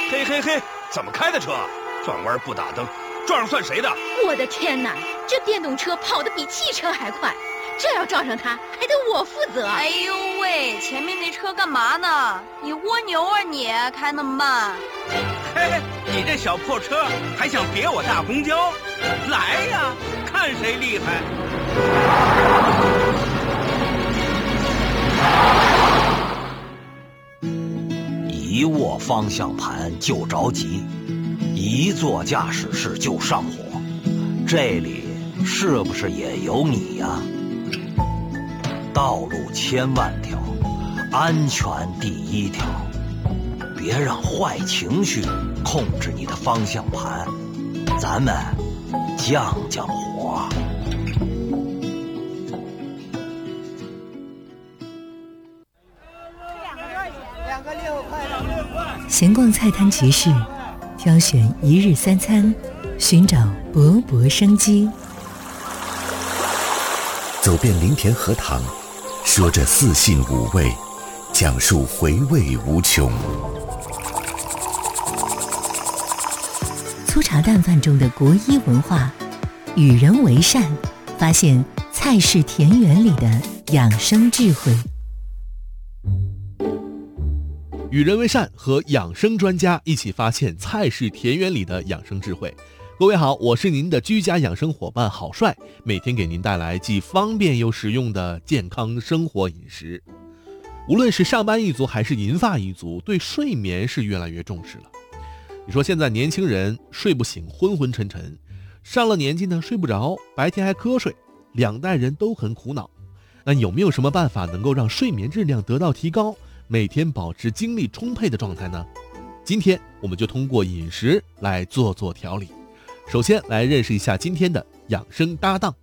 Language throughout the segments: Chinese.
嘿嘿嘿，怎么开的车？转弯不打灯，撞上算谁的？ 我的天哪，这电动车跑得比汽车还快，这要撞上它，还得我负责。 哎呦喂，前面那车干嘛呢？你蜗牛啊你，开那么慢。 嘿，你这小破车还想别我大公交？来呀，看谁厉害！ 一握方向盘就着急，一做驾驶室就上火，这里是不是也有你呀？道路千万条，安全第一条，别让坏情绪控制你的方向盘，咱们降降火。 闲逛菜摊集市，挑选一日三餐，寻找勃勃生机。 走遍林田荷塘，说着四性五味，讲述回味无穷。 粗茶淡饭中的国医文化，与人为善，发现菜式田园里的养生智慧。 与人为善和养生专家一起发现菜式田园里的养生智慧。各位好，我是您的居家养生伙伴郝帅，每天给您带来既方便又实用的健康生活饮食。无论是上班一族还是银发一族，对睡眠是越来越重视了。你说现在年轻人睡不醒，昏昏沉沉，上了年纪呢睡不着，白天还瞌睡，两代人都很苦恼。那有没有什么办法能够让睡眠质量得到提高，每天保持精力充沛的状态呢？今天我们就通过饮食来做调理。首先来认识一下今天的养生搭档。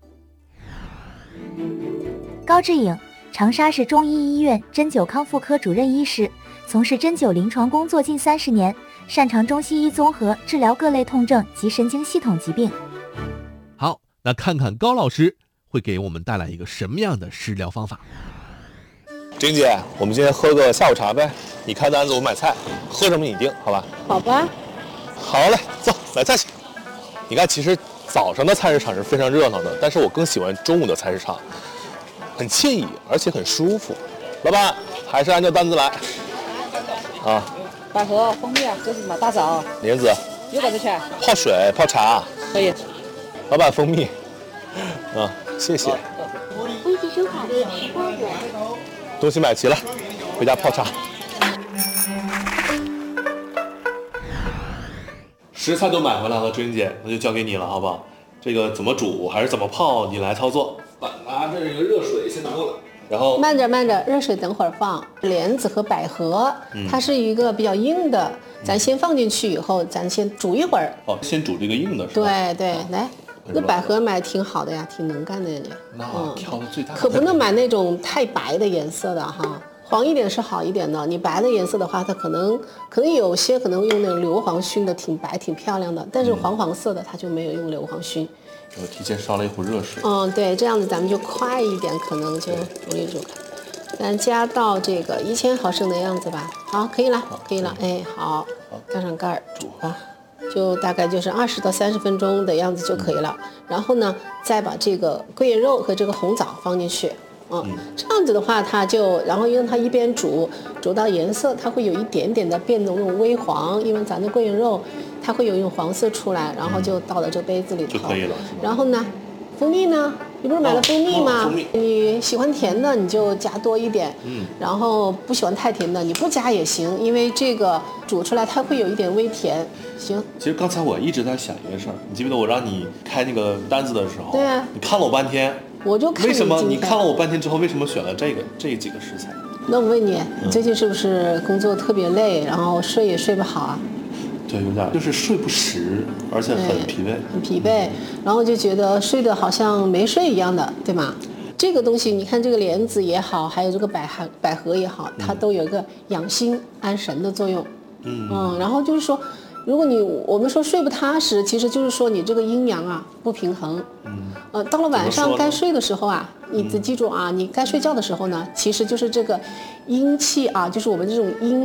高志颖，长沙市中医医院针灸康复科主任医师，从事针灸临床工作近30年，擅长中西医综合治疗各类痛症及神经系统疾病。 好，那看看高老师会给我们带来一个什么样的食疗方法。 晶姐，我们今天喝个下午茶呗，你看单子我买菜，喝什么你定，好吧？ 好吧。 好嘞，走，买菜去。你看，其实早上的菜市场是非常热闹的，但是我更喜欢中午的菜市场，很惬意，而且很舒服。老板，还是按照单子来。啊。 百合、蜂蜜，这是什么？大枣、 莲子。 有多少钱？ 泡水、泡茶。 可以。 老板，蜂蜜。啊，谢谢。 微信收款18元。 东西买齐了，回家泡茶。食材都买回来了，君姐，那就交给你了，好不好？这个怎么煮还是怎么泡，你来操作。拿着这个热水先拿过来，然后慢着，热水等会儿放。莲子和百合，它是一个比较硬的，咱先放进去以后，咱先煮一会儿。 哦，先煮这个硬的是吧？ 对，来。那百合买挺好的呀，挺能干的呀。 那挑的最大的。 可不能买那种太白的颜色的哈，黄一点是好一点的。你白的颜色的话，它可能有些可能用那种硫磺熏的挺白挺漂亮的，但是黄色的它就没有用硫磺熏。 我提前烧了一壶热水。 对，这样子咱们就快一点，可能就煮一煮。咱加到这个1000毫升的样子吧。好，可以了。哎，好，盖上盖儿煮吧。就大概就是20到30分钟的样子就可以了。然后呢，再把这个桂圆肉和这个红枣放进去。这样子的话，它就然后让它一边煮到颜色，它会有一点点的变成那种微黄，因为咱的桂圆肉它会有一种黄色出来，然后就倒到这杯子里头就可以了。 然后呢，蜂蜜呢？你不是买了蜂蜜吗？你喜欢甜的你就加多一点，然后不喜欢太甜的你不加也行，因为这个煮出来它会有一点微甜。行。 其实刚才我一直在想一个事儿，你记不记得我让你开那个单子的时候， 对啊， 你看了我半天， 我就看为什么你看了我半天之后，为什么选了这几个食材？ 那我问你，你最近是不是工作特别累，然后睡也睡不好啊？ 对，有点就是睡不实，而且很疲惫， 然后就觉得睡得好像没睡一样的，对吗？这个东西你看，这个莲子也好，还有这个百合也好，它都有一个养心安神的作用。然后就是说，如果我们说睡不踏实，其实就是说你这个阴阳啊不平衡。到了晚上该睡的时候啊，你记住啊，你该睡觉的时候呢，其实就是这个阴气啊，就是我们这种阴